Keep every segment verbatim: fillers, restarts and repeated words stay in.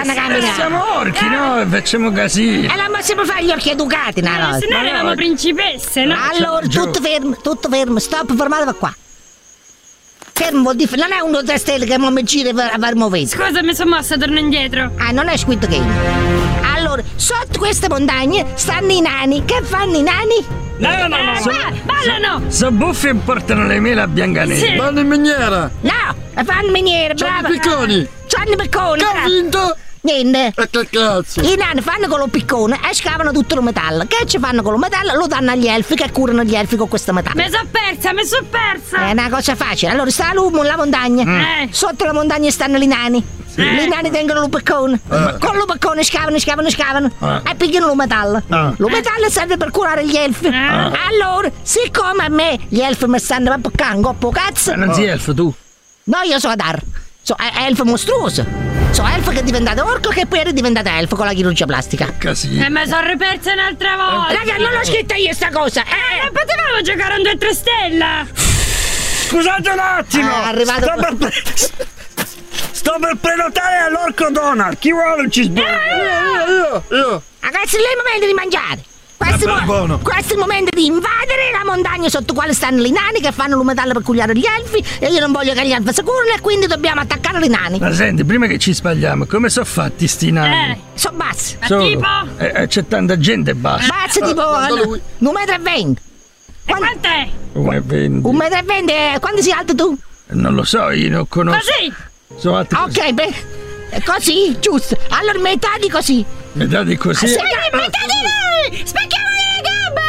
stanno camminando? Siamo orchi, eh. no? Facciamo casino. E non possiamo fare gli orchi educati, no? Eh, se no eravamo principesse, no? Allora, tutto fermo, tutto fermo, stop, fermatevi qua. Fermo vuol dire, non è uno tre stelle che mo mi gira per aver moveto. Scusa, mi sono mossa, torno indietro. Ah, non è Squid Game. Allora, sotto queste montagne stanno i nani. Che fanno i nani? No, no, no, eh, so, ba- ballano! Sono buffi e portano le mele a Biancaneve. Sì. Vanno in miniera. No, fanno miniere, brava. C'hanno i picconi. C'hanno i picconi. Che ha brava. vinto? Niente. E che cazzo? I nani fanno con lo piccone e scavano tutto lo metallo. Che ci fanno con lo metallo? Lo danno agli elfi che curano gli elfi con questo metallo. Mi sono persa, mi sono persa! È una cosa facile. Allora sta l'uomo la montagna. Mm. Sotto la montagna stanno i nani. Sì. I nani tengono lo piccone. Eh. Con lo piccone scavano, scavano, scavano. Eh. E pigliano lo metallo. Eh. Lo metallo serve per curare gli elfi. Eh. Allora, siccome a me gli elfi mi stanno per peccando un cazzo. Ma non sei elfo tu? No, io sono Adar. Sono elfo mostruoso. Sono elfo che è diventato orco che poi è diventato elfo con la chirurgia plastica. Casino. E mi sono ripersa un'altra volta! Raga, non l'ho scritta io sta cosa. Eh, non potevamo giocare a un due tre stella! Scusate un attimo. È arrivato- Sto per, pre- Sto per prenotare all'orco Donald. Chi vuole il cheeseburger? Io, io, io. Ragazzi, non è il momento di mangiare. Questo, Vabbè, mo- buono. questo è il momento di invadere la montagna sotto quale stanno i nani che fanno lo metallo per cugliare gli elfi e io non voglio che gli elfi si curino e quindi dobbiamo attaccare i nani. Ma senti, prima che ci sbagliamo, come sono fatti sti nani? Eh, Sono bassi. ma Solo. tipo? Eh, eh, c'è tanta gente e basta. Bassi tipo guarda lui. un metro e venti. E quant'è? Come vendi? Un metro e venti, eh, quanto sei alto tu? Non lo so, io non conosco. Così! Sono alti così. Ok, beh, eh, così, giusto. Allora metà di così. Metà di così. Sì, Eh, metà di noi! Spacchiamogli le gambe!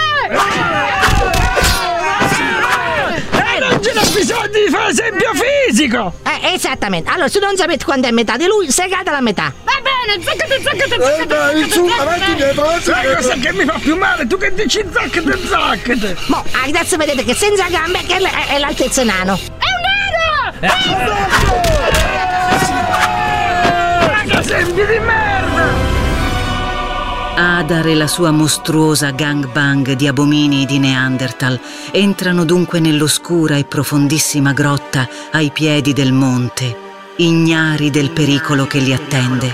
Eh, non ce n'è bisogno di fare esempio fisico! Eh, esattamente. Allora, se non sapete quanto è metà di lui, segate la metà. Va bene, zaccate, zaccate, Eh, zaccate! dai, su, avanti, dietro, avanti, Sai cosa dietro. che mi fa più male? Tu che dici zaccate, zaccate! Mo, adesso vedete che senza gambe che è, è l'altezza nano. È un nero! Che esempio di merda! Adar e la sua mostruosa gangbang di abomini di Neanderthal entrano dunque nell'oscura e profondissima grotta ai piedi del monte, ignari del pericolo che li attende.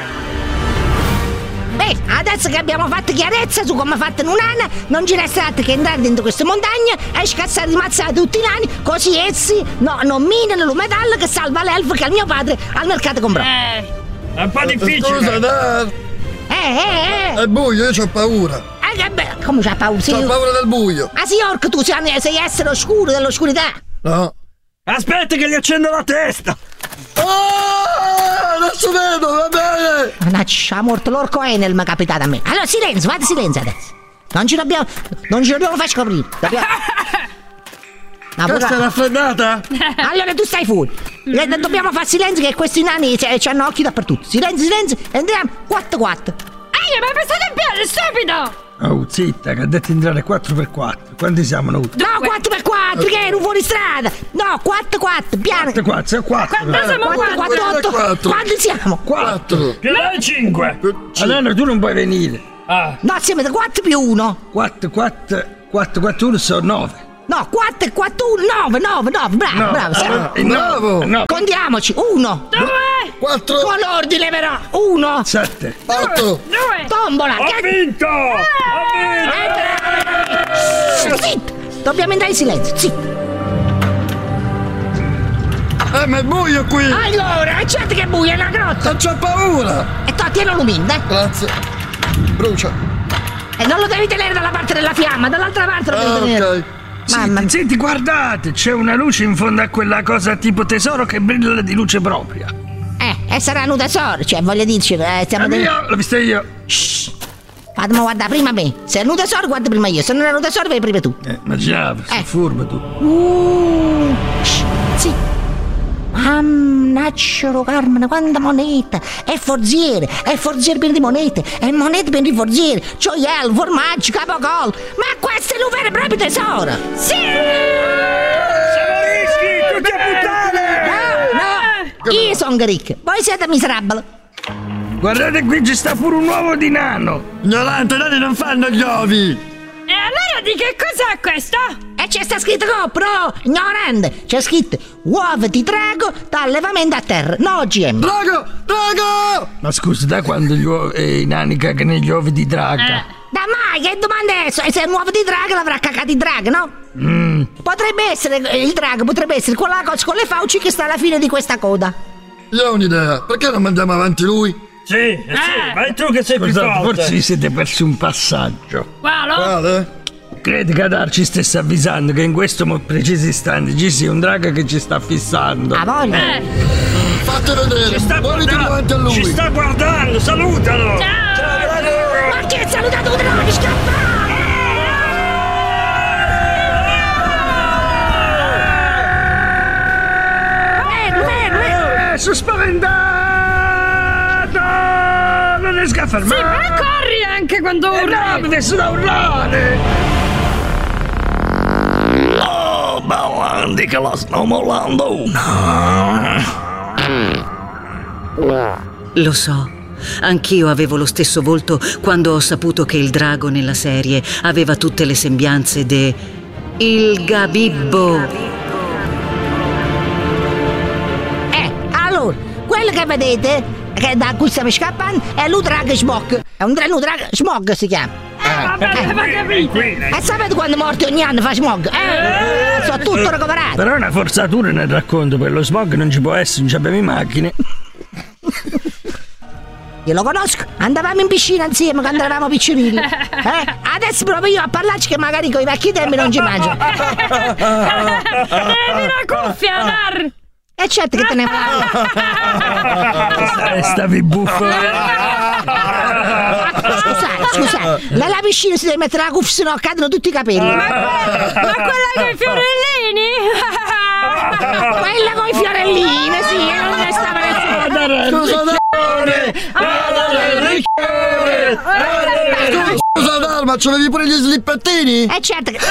Beh, adesso che abbiamo fatto chiarezza su come ha fatto un'ana, non ci resta altro che entrare dentro queste montagne e scazzare di mazzate tutti i nani, così essi no, non minano lo metallo che salva l'elfo che al mio padre al mercato comprò. Eh, È un po' Scusa, difficile! dai. Eh, eh, eh! È buio, io ho paura. Eh, che be- come c'ha paura? Sei... Ho paura del buio. Ah sì, orco, tu sei, sei essere oscuro dell'oscurità. No. Aspetta che gli accendo la testa! Oh, adesso vedo, va bene. Mannaggia, morto l'orco Enel mi è capitato a me. Allora, silenzio, fate silenzio adesso. Non ci dobbiamo, non ci dobbiamo far scoprire. Dobbiamo... No, Questa è però- raffreddata? Allora tu stai fuori. Eh, Dobbiamo fare silenzio che questi nani c- hanno occhi dappertutto. Silenzio, silenzio, entriamo quattro quattro. ehi, mi hai pensato in piede, stupido! Oh, zitta, che ha detto entrare quattro per quattro. Quanti siamo noi? No, quattro per quattro, che ero fuori strada. No, quattro quattro, piano. quattro, quattro, siamo quattro. Quanto siamo quattro quattro? quattro otto. Quattro. Quanti siamo? Quattro. Che dai cinque? Cinque. Allora tu non puoi venire. Ah, No, siamo da quattro più uno. quattro, quattro, quattro, quattro, uno sono nove. No, quattro e quattro, uno, nove, nove, nove. Bravo, No, bravo. siamo- allora, il nove, Bravo. il nove, Contiamoci, uno. Due! Quattro. Con ordine però, uno. sette. Otto. Due! Tombola. Ho che- vinto! Ho vinto! Zitto. Dobbiamo entrare in silenzio, zitto. Eh, ma è buio qui. Allora, certo che è buio, è una grotta. Non c'ho paura. E tu tieni lumino, eh. Grazie. Brucia. E non lo devi tenere dalla parte della fiamma, dall'altra parte lo devi Ah, tenere. ok. Mamma. Senti, senti, guardate, c'è una luce in fondo a quella cosa tipo tesoro che brilla di luce propria. Eh, e sarà un tesoro, cioè voglio dirci, eh, stiamo È dentro. mio, l'ho vista io. Shh. Fatemi guardare prima me. Se è un tesoro, guarda prima io. Se non è un tesoro, vai prima tu. Eh, immaginavo, sei Eh. furbo tu. Uh, shh, sì. Mannaggia, Carmine, quanta moneta! È forziere, è forziere pieno di monete, è monete pieno di forziere, gioiello, formaggio, capocol. Ma questo è un vero e proprio tesoro! Sì! Siamo ricchi, tutti a puttane! No, no, io sono ricco, voi siete miserabili. Guardate qui, ci sta pure un uovo di nano. Ignorante, i nani non fanno gli ovi. E allora di che cos'è questo? È E c'è sta scritto co, pro, ignorante. C'è scritto uova di drago da allevamento a terra, no O G M. Drago! Drago! Ma scusa, da quando gli uovi, eh, i nani cagano negli uovi di draga? Eh. Da mai, che domanda è? E se è un uovo di drago l'avrà cagato di drago, no? Mm. Potrebbe essere, il drago potrebbe essere quella cosa con le fauci che sta alla fine di questa coda. Io ho un'idea, perché non mandiamo avanti lui? Sì, eh, sì, ma è tu che sei più Scusate, forte. forse vi siete persi un passaggio. Qualo? Quale? Credi che Adar ci stesse avvisando che in questo mo- preciso istante ci sia un drago che ci sta fissando? A voglia. Eh. Fate vedere, Ci sta muoviti davanti a guardando, lui. ci sta guardando, salutalo. Ciao! Ma chi è salutato un drago? Scappa! Fermo, fermo, fermo. Eh, sono spaventato! Non riesco a Sì, fermare! ma corri anche quando Eh, urli! no, mi messo da urlare! Oh, Ballandi che la sto mollando! Lo so, anch'io avevo lo stesso volto quando ho saputo che il drago nella serie aveva tutte le sembianze de... il Gabibbo. Eh, allora, quello che vedete, che da cui stiamo scappando, è l'Udrag Smog. È un Udrag Smog si chiama. Vabbè, ma capito! E sapete quando morti ogni anno fa smog? Eh, sono tutto recuperato. Però è una forzatura nel racconto, per lo smog non ci può essere, non abbiamo le macchine. Io lo conosco, andavamo in piscina insieme quando eravamo piccirilli. Eh? Adesso provo io a parlarci che magari con i vecchi tempi non ci mangio. Prendi la cuffia, Adar! E certo che te ne parlo. Eh, stavi buffo. Scusate, scusate, nella piscina si deve mettere la cuffia, sennò cadono tutti i capelli. Ma quella con i fiorellini! Quella con i fiorellini, sì, e non ne stava nessuno. Scusa, Scusa, scusa Dalma, ce l'avevi pure gli slippettini? E certo che...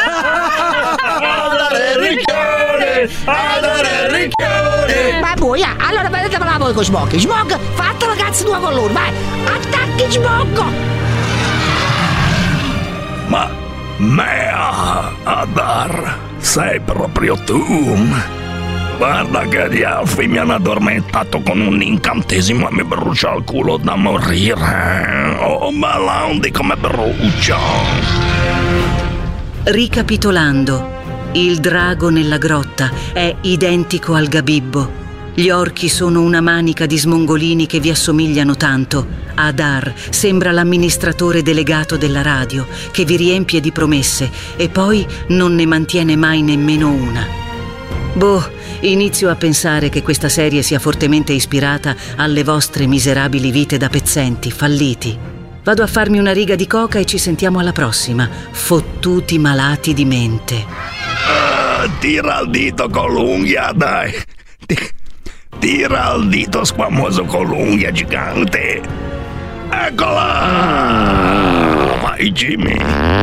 Ma voi, ah, allora vedetevela voi con Smog. Smog, fatela cazzo tua con loro, vai! Attacchi Smog! Ma mea, Adar, sei proprio tu? Guarda che gli elfi mi hanno addormentato con un incantesimo e mi brucia il culo da morire. Oh, Ballandi come brucia! Ricapitolando, il drago nella grotta è identico al Gabibbo. Gli orchi sono una manica di smongolini che vi assomigliano tanto. Adar sembra l'amministratore delegato della radio, che vi riempie di promesse e poi non ne mantiene mai nemmeno una. Boh, inizio a pensare che questa serie sia fortemente ispirata alle vostre miserabili vite da pezzenti, falliti. Vado a farmi una riga di coca e ci sentiamo alla prossima, fottuti malati di mente. Ah, tira il dito con l'unghia, dai! Ti- tira il dito squamoso con l'unghia gigante! Eccola! Vai, Jimmy!